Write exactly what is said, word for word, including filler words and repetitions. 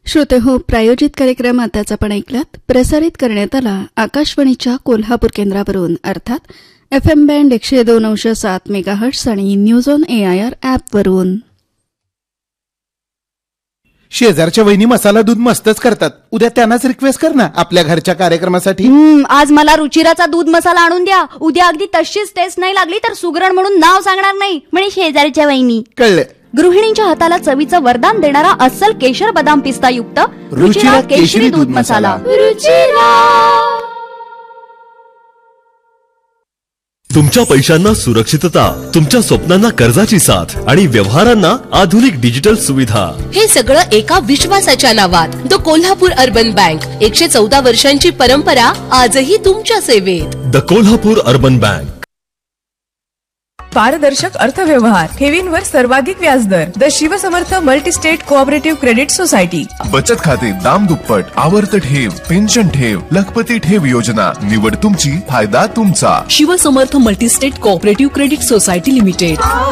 श्रोते हो, प्रायोजित कार्यक्रम आताच आपण ऐकलात. प्रसारित करण्यात आला आकाशवाणीच्या कोल्हापूर केंद्रावरून, अर्थात एफ एम बँड एकशे दोन अंश सात मेगाहर्ट्स आणि news on A I R ॲपवरून. शेजारच्या वहिनी मसाला दूध मस्तच करतात. उद्या त्यांनाच रिक्वेस्ट कर ना आपल्या घरच्या कार्यक्रमासाठी. आज मला रुचिराचा दूध मसाला आणून द्या. उद्या अगदी तशीच टेस्ट नाही लागली तर सुगरण म्हणून नाव सांगणार नाही म्हणे शेजारच्या वहिनी. कळलं. गृहिणींच्या हाताला चवीचं वरदान देणारा अस्सल केशर बदाम पिस्ता युक्त रुचिरा केशरी दूध मसाला. तुमच्या पैशांना सुरक्षितता, तुमच्या स्वप्नांना कर्जाची साथ आणि व्यवहारांना आधुनिक डिजिटल सुविधा, हे सगळं एका विश्वासाच्या नावात. The Kolhapur urban bank. एकशे चौदा वर्षांची परंपरा आजही तुमच्या सेवेत. The Kolhapur urban bank. पारदर्शक अर्थव्यवहार, ठेवींवर सर्वाधिक व्याजदर. The Shivsamarth multi-state cooperative credit society. बचत खाते दाम दुप्पट, आवर्त ठेव, पेन्शन ठेव, लखपती ठेव योजना. निवड तुमची, फायदा तुमचा. Shivsamarth multi-state cooperative credit society limited.